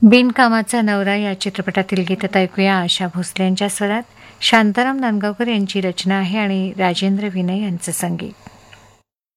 बिनकामाचा नवरा या चित्रपटातील गीतात ऐकूया आशा भोसले यांच्या स्वरात. शांताराम नांदगावकर यांची रचना आहे आणि राजेंद्र विनय यांचं संगीत.